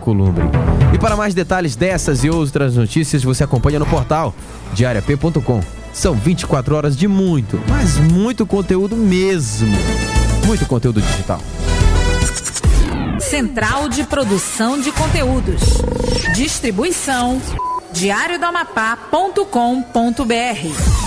Alcolumbre. E para mais detalhes dessas e outras notícias, você acompanha no portal diariap.com. São 24 horas de muito, mas muito conteúdo mesmo. Muito conteúdo digital. Central de Produção de Conteúdos. Distribuição diariodoamapá.com.br